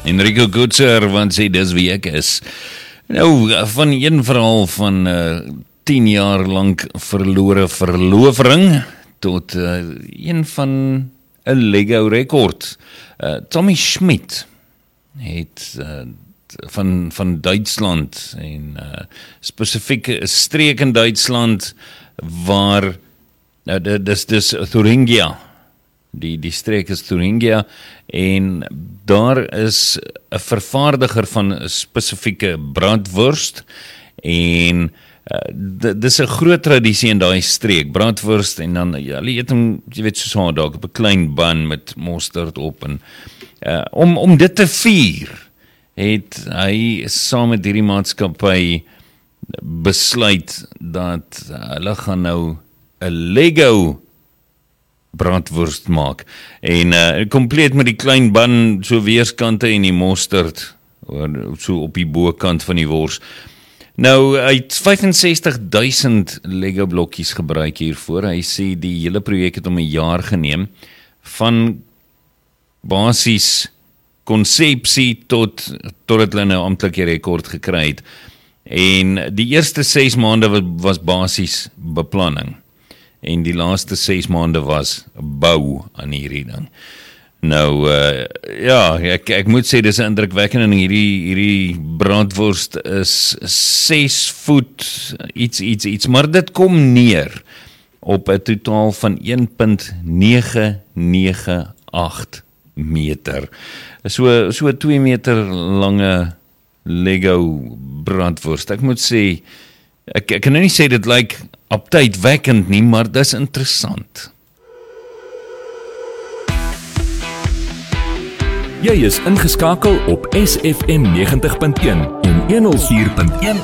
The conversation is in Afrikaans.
Enrico Koetser, want sê dis wie ek is. Nou, van een verhaal van 10 jaar lang verlore verlovering tot een van 'n Lego rekord. Tommy Schmidt het van Duitsland en spesifiek 'n streek in Duitsland waar dis Thuringia. Die streek is Thuringia en daar is 'n vervaardiger van 'n spesifieke braadwurst en dis 'n groot tradisie in daai streek, braadwurst en dan hulle eet hom, jy weet, soos hotdog op 'n klein bun met mosterd op en om dit te vier het hy saam met hierdie maatskappy besluit dat hulle gaan nou 'n Lego braadwurst maak en kompleet met die klein bun so weerskante en die mosterd so op die bokant van die wors. Nou, hy het 65.000 Lego blokkies gebruik hiervoor. Hy sê die hele projek het hom 'n jaar geneem van basies konsepsie tot hulle nou amptelik die rekord gekry het. En die eerste 6 maande was basies beplanning. En die laaste 6 maande was bou aan hierdie ding. Nou, ja, ek moet sê, dis 'n indrukwekkende ding. Hierdie braadwurst is 6 voet, iets, maar dit kom neer op 'n totaal van 1.998 meter. So 2 meter lange Lego braadwurst. Ek moet sê, ek kan nou nie sê dit lyk optydwekkend nie, maar dis interessant. Jy is ingeskakel op SFM 90.1 en 104.1